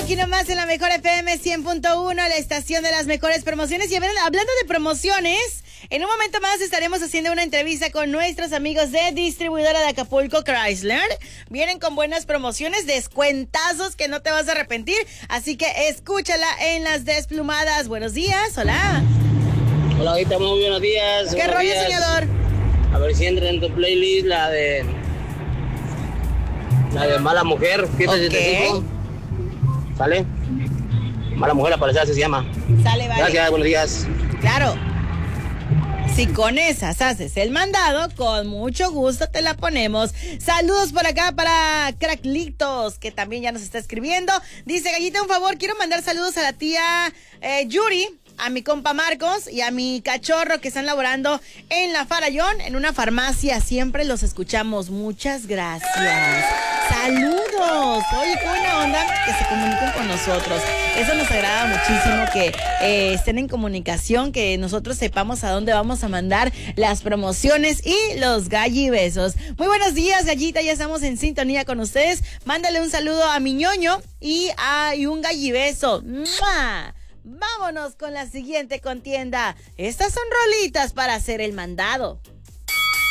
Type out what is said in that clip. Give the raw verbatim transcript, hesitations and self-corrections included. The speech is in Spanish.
Aquí nomás en la Mejor F M cien punto uno, la estación de las mejores promociones. Y hablando de promociones, en un momento más estaremos haciendo una entrevista con nuestros amigos de Distribuidora de Acapulco Chrysler. Vienen con buenas promociones, descuentazos que no te vas a arrepentir. Así que escúchala en Las Desplumadas. Buenos días, hola. Hola, ahorita muy buenos días. ¿Qué rollo, días. soñador? A ver si entra en tu playlist la de... La de Mala Mujer, ciento setenta y cinco. ¿Sale? Mala Mujer, la parecida se llama. Sale, vale. Gracias, buenos días. Claro. Si con esas haces el mandado, con mucho gusto te la ponemos. Saludos por acá para Cracklitos, que también ya nos está escribiendo. Dice, Gallita, un favor, quiero mandar saludos a la tía eh, Yuri, a mi compa Marcos y a mi cachorro que están laborando en la Farallón, en una farmacia. Siempre los escuchamos. Muchas gracias. Saludos. Oye, qué buena onda que se comuniquen con nosotros. Eso nos agrada muchísimo, que eh, estén en comunicación, que nosotros sepamos a dónde vamos a mandar las promociones y los gallibesos. Muy buenos días, Gallita, ya estamos en sintonía con ustedes. Mándale un saludo a mi ñoño y, a, y un gallibeso. ¡Mua! Vámonos con la siguiente contienda. Estas son rolitas para hacer el mandado.